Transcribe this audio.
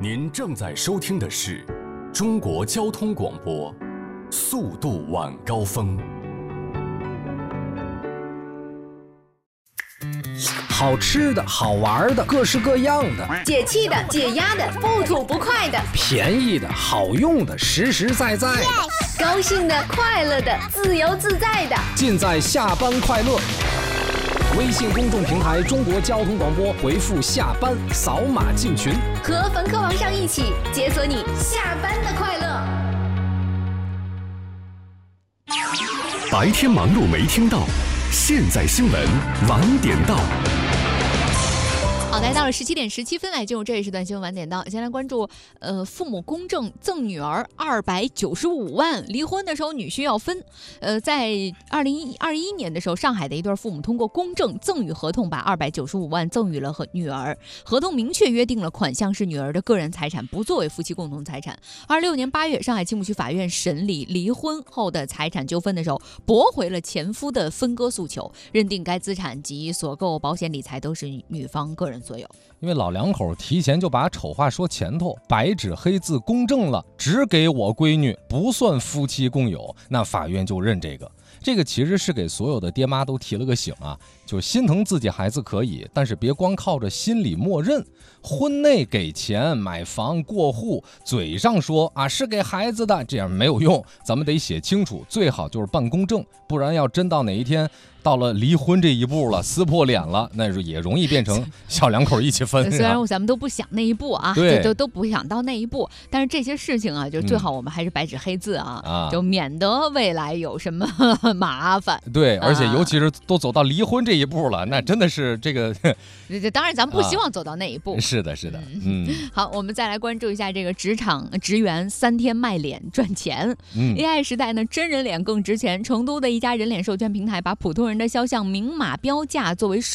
您正在收听的是中国交通广播，速度晚高峰。 好吃的好玩的各式各样的， 解气的解压的不吐不快的， 便宜的好用的实实在在， 高兴的快乐的自由自在的， 尽在下班快乐。微信公众平台中国交通广播，回复下班扫码进群， 和冯科王上一起解锁你下班的快乐。 白天忙碌没听到，现在新闻晚点到。 好，来到了17点17分，来进入这一时段新闻晚点到。先来关注，父母公证赠女儿295万，离婚的时候女婿要分。在2021年的时候，上海的一对父母通过公证赠与合同，把295万赠与了女儿。合同明确约定了款项是女儿的个人财产，不作为夫妻共同财产。26年8月，上海青浦区法院审理离婚后的财产纠纷的时候，驳回了前夫的分割诉求，认定该资产及所购保险理财都是女方个人所有。 因为老两口提前就把丑话说前头，白纸黑字公证了，只给我闺女，不算夫妻共有，那法院就认这个。这个其实是给所有的爹妈都提了个醒啊，就心疼自己孩子可以，但是别光靠着心里默认。婚内给钱买房过户，嘴上说啊是给孩子的，这样没有用，咱们得写清楚，最好就是办公证，不然要真到哪一天到了离婚这一步了，撕破脸了，那也容易变成小两口一起分。 虽然咱们都不想那一步啊，都不想到那一步，但是这些事情啊，就最好我们还是白纸黑字啊，就免得未来有什么麻烦。 对，而且尤其是都走到离婚这一步了，那真的是这个。 当然，咱们不希望走到那一步。 是的，是的， 好，我们再来关注一下这个职场职员3天卖脸赚钱。AI 时代呢，真人脸更值钱。成都的一家人脸授权平台把普通人的肖像明码标价作为